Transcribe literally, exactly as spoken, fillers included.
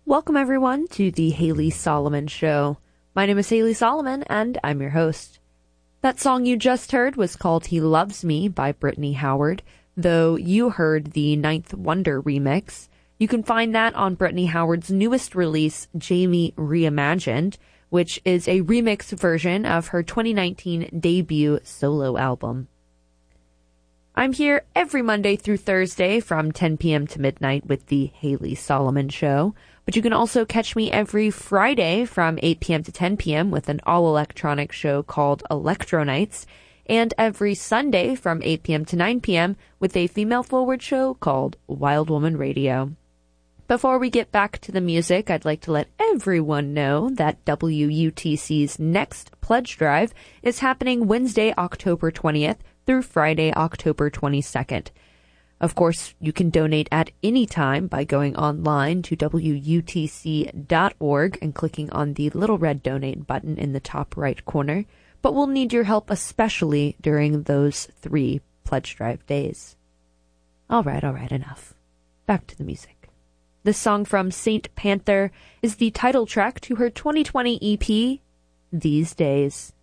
Welcome everyone to the Haley Solomon Show. My name is Haley Solomon and I'm your host. That song you just heard was called He Loves Me by Brittany Howard, though you heard the Ninth Wonder remix. You can find that on Brittany Howard's newest release, Jamie Reimagined, which is a remix version of her twenty nineteen debut solo album. I'm here every Monday through Thursday from ten p.m. to midnight with the Haley Solomon Show, but you can also catch me every Friday from eight p.m. to ten p.m. with an all-electronic show called Electro Nights, and every Sunday from eight p.m. to nine p.m. with a female-forward show called Wild Woman Radio. Before we get back to the music, I'd like to let everyone know that W U T C's next pledge drive is happening Wednesday, October twentieth through Friday, October twenty-second. Of course, you can donate at any time by going online to W U T C dot org and clicking on the little red donate button in the top right corner, but we'll need your help especially during those three pledge drive days. All right, all right, enough. Back to the music. This song from Saint Panther is the title track to her twenty twenty E P, These Days.